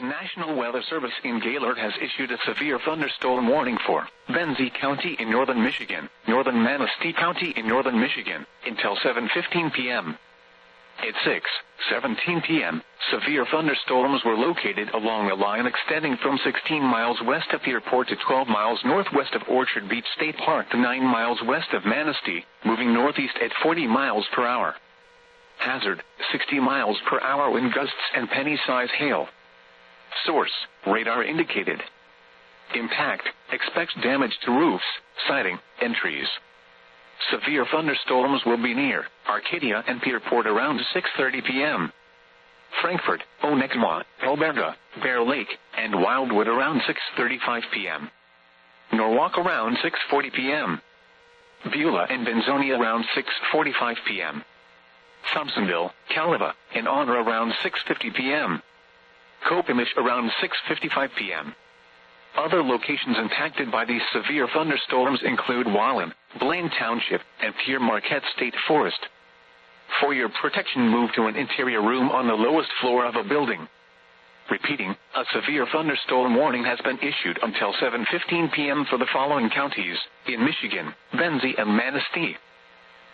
The National Weather Service in Gaylord has issued a severe thunderstorm warning for Benzie County in northern Michigan, northern Manistee County in northern Michigan, until 7:15 p.m. At 6:17 p.m., severe thunderstorms were located along a line extending from 16 miles west of the airport to 12 miles northwest of Orchard Beach State Park to 9 miles west of Manistee, moving northeast at 40 miles per hour. Hazard, 60 miles per hour wind gusts and penny-size hail. Source, radar indicated. Impact, expects damage to roofs, siding, and trees. Severe thunderstorms will be near Arcadia and Pierport around 6:30 p.m. Frankfort, Onekma, Alberta, Bear Lake, and Wildwood around 6:35 p.m. Norwalk around 6:40 p.m. Beulah and Benzonia around 6:45 p.m. Thompsonville, Caliva, and Honor around 6:50 p.m. Copemish around 6:55 p.m. Other locations impacted by these severe thunderstorms include Wallen, Blaine Township, and Pierre Marquette State Forest. For your protection, move to an interior room on the lowest floor of a building. Repeating, a severe thunderstorm warning has been issued until 7:15 p.m. for the following counties in Michigan: Benzie and Manistee.